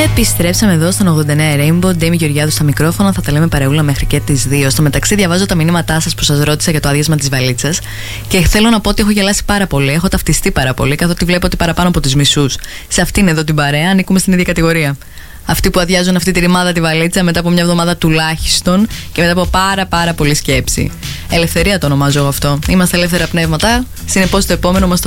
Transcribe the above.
Επιστρέψαμε εδώ στον 89 Rainbow. Ντέμι Γεωργιάδου στα μικρόφωνα. Θα τα λέμε παρεούλα μέχρι και τις 2. Στο μεταξύ, διαβάζω τα μηνύματά σας που σας ρώτησα για το άδειασμα της βαλίτσας. Και θέλω να πω ότι έχω γελάσει πάρα πολύ. Έχω ταυτιστεί πάρα πολύ, καθότι βλέπω ότι παραπάνω από τους μισούς σε αυτήν εδώ την παρέα ανήκουμε στην ίδια κατηγορία. Αυτοί που αδειάζουν αυτή τη ρημάδα τη βαλίτσα μετά από μια εβδομάδα τουλάχιστον και μετά από πάρα πολύ σκέψη. Ελευθερία το ονομάζω εγώ αυτό. Είμαστε ελεύθερα πνεύματα. Συνεπώς το επόμενο μας το